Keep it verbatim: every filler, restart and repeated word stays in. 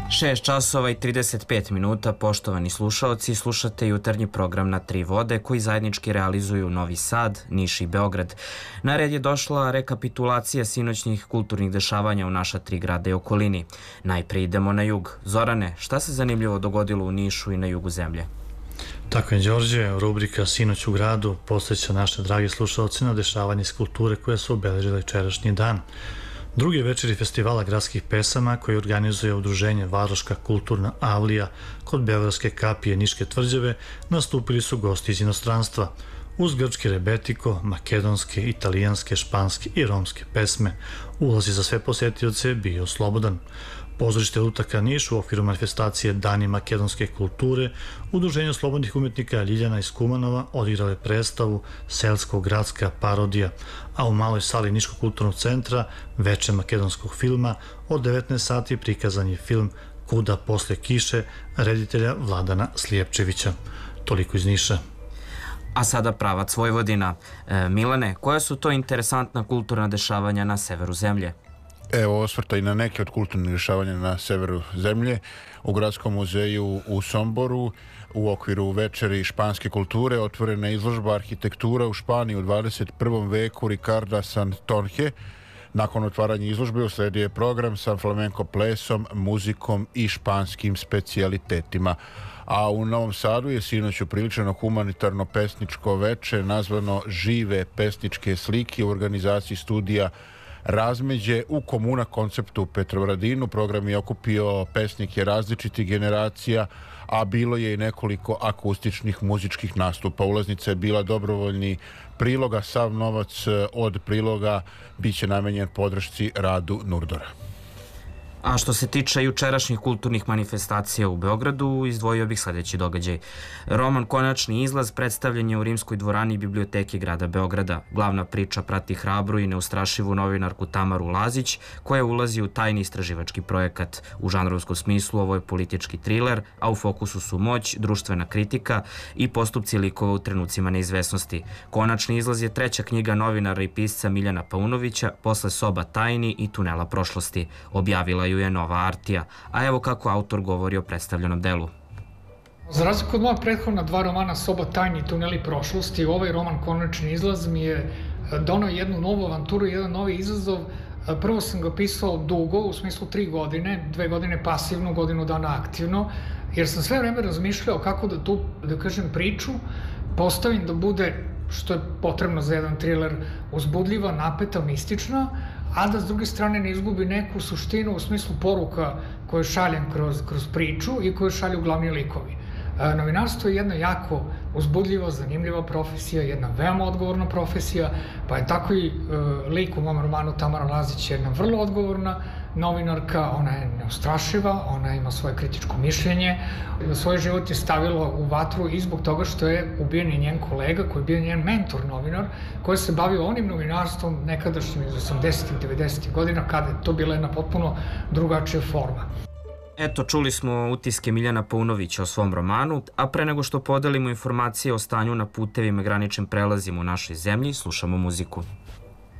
šest časova i trideset pet minuta, poštovani slušaoci, slušate jutarnji program na Tri vode koji zajednički realizuju Novi Sad, Niš i Beograd. Na red je došla rekapitulacija sinoćnih kulturnih dešavanja u naša tri grada i okolini. Najpre idemo na jug. Zorane, šta se zanimljivo dogodilo u Nišu i na jugu zemlje? Tako je, Đorđe, rubrika Sinoć u gradu posjeća naše dragi slušalci na dešavanje iz kulture koje su obeležile večerašnji dan. Drugi večeri festivala gradskih pesama koji organizuje udruženje Varoška kulturna avlija kod Beogradske kapije Niške tvrđave nastupili su gosti iz inostranstva. Uz grčki rebetiko, makedonske, italijanske, španske i romske pesme, ulaz je za sve posjetioce bio slobodan. Pozorište Lutaka Niš u okviru manifestacije Dani makedonske kulture Udruženje slobodnih umetnika Ljiljana iz Kumanova odigrale predstavu Selsko-gradska parodija, a u maloj sali Niškog kulturnog centra veče makedonskog filma od devetnaest sati prikazan je film Kuda posle kiše reditelja Vladana Slijepčevića. Toliko iz Niša. A sada pravac Vojvodina. E, Milane, koja su to interesantna kulturna dešavanja na severu zemlje? Evo osvrta i na neke od kulturnih dešavanja na severu zemlje. U Gradskom muzeju u Somboru u okviru večeri španske kulture otvorena je izložba Arhitektura u Španiji u dvadeset prvom veku Ricarda Santonje. Nakon otvaranja izložbe usledio je program sa flamenko plesom, muzikom i španskim specijalitetima. A u Novom Sadu je sinoć upriličeno humanitarno pesničko veče nazvano Žive pesničke slike u organizaciji studija Razmeđe u Komuna konceptu u Petrovaradinu. Program je okupio pesnike različitih generacija, a bilo je i nekoliko akustičnih muzičkih nastupa. Ulaznica je bila dobrovoljni priloga, sav novac od priloga biće namenjen podršci radu Nurdora. A što se tiče jučerašnjih kulturnih manifestacija u Beogradu, izdvojio bih sljedeći događaj. Roman Konačni izlaz predstavljen je u Rimskoj dvorani Biblioteke grada Beograda. Glavna priča prati hrabru i neustrašivu novinarku Tamaru Lazić, koja ulazi u tajni istraživački projekat. U žanrovskom smislu ovo je politički triler, a u fokusu su moć, društvena kritika i postupci likova u trenucima neizvesnosti. Konačni izlaz je treća knjiga novinara i pisca Miljana Paunovića posle Soba tajni i Tunela prošlosti. Objavila ju je Nova Artija, a evo kako autor govori o predstavljenom delu. Za razliku od moja prethodna dva romana Soba tajni i Tuneli prošlosti, ovaj roman Konačni izlaz mi je donao jednu novu avanturu, jedan novi izazov. Prvo sam ga pisao dugo, u smislu tri godine, dve godine pasivno, godinu dana aktivno, jer sam sve vreme razmišljao kako da tu, da kažem, priču postavim da bude, što je potrebno za jedan triler, uzbudljiva, napeta, mistična, a da s druge strane ne izgubi neku suštinu u smislu poruka koje šaljem kroz, kroz priču i koje šalju glavni likovi. E, novinarstvo je jedna jako uzbudljiva, zanimljiva profesija, jedna veoma odgovorna profesija, pa je tako i e, lik u mom romanu Tamara Lazić jedna vrlo odgovorna novinarka, ona je neustrašiva, ona ima svoje kritičko mišljenje, svoj život je stavila u vatru i zbog toga što je ubijen i njen kolega, koji je bio njen mentor novinar, koji se bavio onim novinarstvom nekadašnjim iz osamdesetih, devedesetih godina, kada je to bila jedna potpuno drugačija forma. Eto, čuli smo utiske Miljana Paunovića o svom romanu, a pre nego što podelimo informacije o stanju na putevima i graničnim prelazima u našoj zemlji, slušamo muziku.